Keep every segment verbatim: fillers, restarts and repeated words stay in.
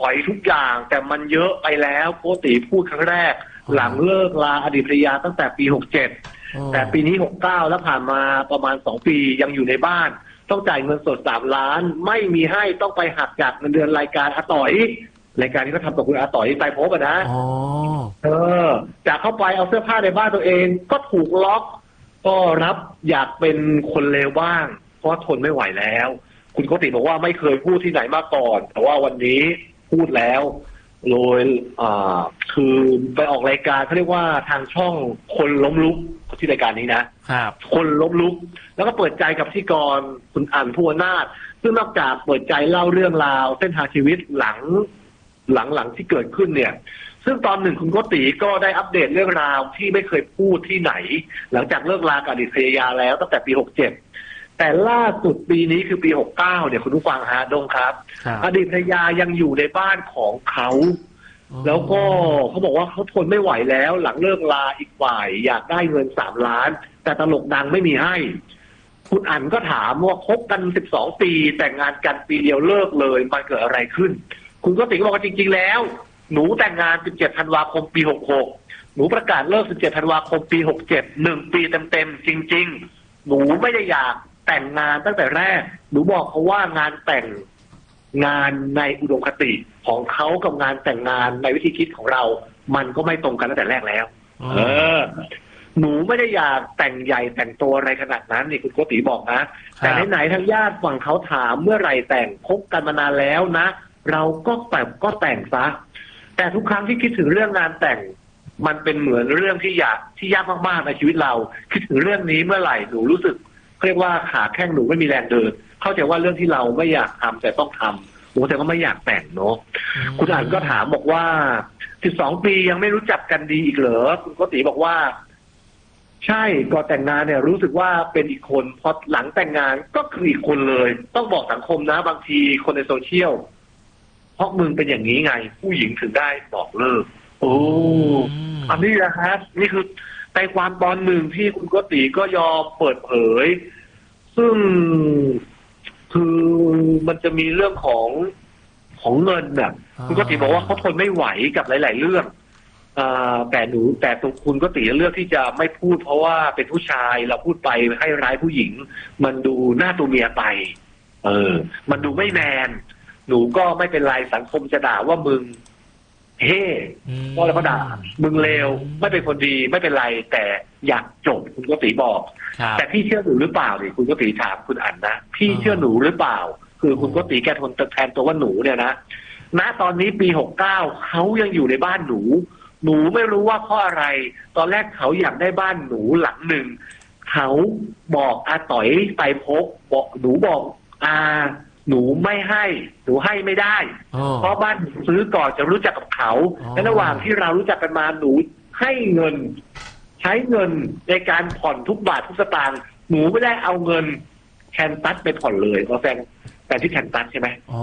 อยทุกอย่างแต่มันเยอะไปแล้วโกติพูดครั้งแรกหลังเลิกลาอดีตภรรยาตั้งแต่ปีหกเจ็ดแต่ปีนี้หกเก้าแล้วผ่านมาประมาณสองปียังอยู่ในบ้านต้องจ่ายเงินสดสามล้านไม่มีให้ต้องไปหักจากเงินเดือนรายการอาต่อยรายการที่เขาทำกับคุณอาต่อยไปพบนะเออจากเข้าไปเอาเสื้อผ้าในบ้านตัวเองก็ถูกล็อกก็รับอยากเป็นคนเลวบ้างเพราะทนไม่ไหวแล้วคุณโกติบอกว่าไม่เคยพูดที่ไหนมาก่อนแต่ว่าวันนี้พูดแล้วโดยอ่าคือไปออกรายการเขาเรียกว่าทางช่องคนล้มลุกที่รายการนี้นะครับคนล้มลุกแล้วก็เปิดใจกับพิธีกรคุณอั๋นภูวนาถซึ่งนอกจากเปิดใจเล่าเรื่องราวเส้นทางชีวิตหลังหลังหลังที่เกิดขึ้นเนี่ยซึ่งตอนหนึ่งคุณโกติก็ได้อัปเดตเรื่องราวที่ไม่เคยพูดที่ไหนหลังจากเลิกลากับอดีตภรรยาแล้วตั้งแต่ปีหกเจ็ดแต่ล่าสุดปีนี้คือปีหกเก้าเนี่ยคุณผู้ฟังฮะดงครับอดีตภรรยายังอยู่ในบ้านของเขาแล้วก็เขาบอกว่าเขาทนไม่ไหวแล้วหลังเลิกลาอีกฝ่ายอยากได้เงินสามล้านแต่ตลกดังไม่มีให้คุณอั๋นก็ถามว่าคบกันสิบสองปีแต่งงานกันปีเดียวเลิกเลยมันเกิดอะไรขึ้นคุณก็ติก็บอกว่าจริงๆแล้วหนูแต่งงานสิบเจ็ดธันวาคมปีหกหกหนูประกาศเลิกสิบเจ็ดธันวาคมปีหกเจ็ดหนึ่งปีเต็มๆจริงๆหนูไม่ได้อยากแต่งงานตั้งแต่แรกหนูบอกเขาว่างานแต่งงานในอุดมคติของเขากับงานแต่งงานในวิธีคิดของเรามันก็ไม่ตรงกันตั้งแต่แรกแล้วเออหนูไม่ได้อยากแต่งใหญ่แต่งตัวอะไรขนาดนั้นนี่คุณโกติบอกนะแต่ไหนๆทางญาติฝั่งเขาถามเมื่อไหร่แต่งคบกันมานานแล้วนะเราก็แต่งก็แต่งซะแต่ทุกครั้งที่คิดถึงเรื่องงานแต่งมันเป็นเหมือนเรื่องที่อยากที่ยากมากๆในชีวิตเราคิดถึงเรื่องนี้เมื่อไหร่หนูรู้สึกเรียกว่าขาแข้งหนูไม่มีแรงเดินเข้าใจว่าเรื่องที่เราไม่อยากทำแต่ต้องทำโอ้แต่ก็ไม่อยากแต่งเนาะคุณอั๋นก็ถามบอกว่าสิบสองปียังไม่รู้จักกันดีอีกเหรอคุณโกติบอกว่าใช่ก่อนแต่งงานเนี่ยรู้สึกว่าเป็นอีกคนพอหลังแต่งงานก็คืออีกคนเลยต้องบอกสังคมนะบางทีคนในโซเชียลเพราะมึงเป็นอย่างนี้ไงผู้หญิงถึงได้บอกเลิกโอ้อันนี้นะฮะนี่คือในความตอนหนึ่งที่คุณโกติก็ยอมเปิดเผยซึ่งคือมันจะมีเรื่องของของเงินแบบคุณโกติบอกว่าเขาทนไม่ไหวกับหลายๆเรื่องแต่หนูแต่ตัวคุณโกติเลือกที่จะไม่พูดเพราะว่าเป็นผู้ชายเราพูดไปให้ร้ายผู้หญิงมันดูหน้าตัวเมียไปเออมันดูไม่แมนหนูก็ไม่เป็นไรสังคมจะด่าว่ามึงเฮ้เพราะอะไรเขาด่ามึงเลวไม่เป็นคนดีไม่เป็นไรแต่อยากจบคุณโกติบอกแต่พี่เชื่อหนูหรือเปล่าดิคุณโกติถามคุณอั๋นนะพี่เชื่อหนูหรือเปล่าคือคุณโกติแกทนแทนตัวว่าหนูเนี่ยนะณตอนนี้ปีหกเก้าเขายังอยู่ในบ้านหนูหนูไม่รู้ว่าเพราะอะไรตอนแรกเขาอยากได้บ้านหนูหลังหนึ่งเขาบอกอาต่อยไปพบบอกหนูบอกอาหนูไม่ให้หนูให้ไม่ได้เพราะบ้านซื้อก่อนจะรู้จักกับเขาและระหว่างที่เรารู้จักกันมาหนูให้เงินใช้เงินในการผ่อนทุกบาททุกสตางค์หนูไม่ได้เอาเงินแคนตัสไปผ่อนเลยเพราะแฟนแฟนที่แคนตัสใช่ไหมอ๋อ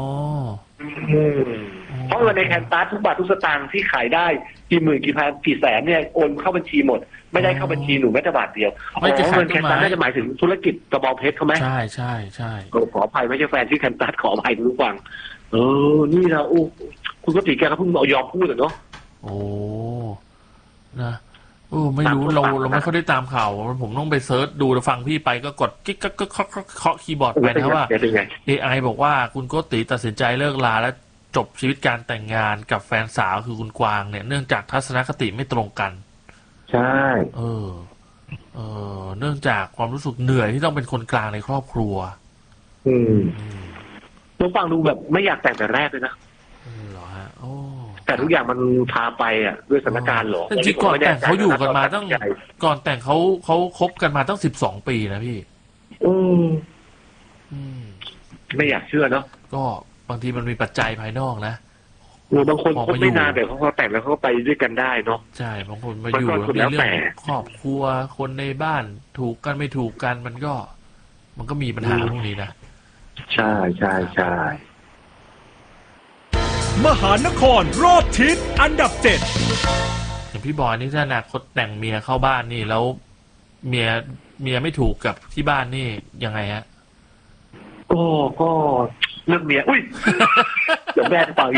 เพราะเงินในแคนตัสทุกบาททุกสตางค์ที่ขายได้กี่หมื่นกี่พันกี่แสนเนี่ยโอนเข้าบัญชีหมดไม่ได้เข้าบัญชีหนูแม้แต่บาทเดียวอ๋อเงินแคนตัสน่าจะหมายถึงธุรกิจกระบองเพชรเขาไหมใช่ใช่ใช่ขออภัยไม่ใช่แฟนที่แคนตัสขออภัยทุกฟังเออนี่นะโอ้คุณก็ติแกก็เพิ่งยอมพูดเนาะโอ้นะโอ้ไม่รู้เราเราไม่ค่อยได้ตามข่าวผมต้องไปเซิร์ชดูฟังพี่ไปก็กดกิ๊กก็ก็เคาะคีย์บอร์ดไปนะว่า เอ ไอ บอกว่าคุณโกติตัดสินใจเลิกลาและจบชีวิตการแต่งงานกับแฟนสาวคือคุณกวางเนี่ยเนื่องจากทัศนคติไม่ตรงกันใช่เออเออเนื่องจากความรู้สึกเหนื่อยที่ต้องเป็นคนกลางในครอบครัวอืมต้องฟังดูแบบไม่อยากแต่งแต่แรกเลยนะเหรอฮะโอ้แต่ทุกอย่างมันพาไปอ่ะด้วยสถานการณ์หรอจริงๆก่อนแต่งเขาอยู่กันมาตั้งก่อนแต่งเขาเขาคบกันมาตั้งสิบสองปีนะพี่อืมไม่อยากเชื่อเนาะก็บางทีมันมีปัจจัยภายนอกนะหรือบางคนคบไม่นานแต่เขาเขาแต่งแล้วเขาไปด้วยกันได้เนาะใช่บางคนมาอยู่มีเรื่องครอบครัวคนในบ้านถูกกันไม่ถูกกันมันก็มันก็มีปัญหาพวกนี้นะใช่ใช่ใช่มหานครรอบทิศอันดับเจ็ดอย่างพี่บอยนี่ถ้าอนาคตแต่งเมียเข้าบ้านนี่แล้วเมียเมียไม่ถูกกับที่บ้านนี่ยังไงฮะก็ก็เรื่องเมียอุ้ยเดี๋ยวแม่จะฟัง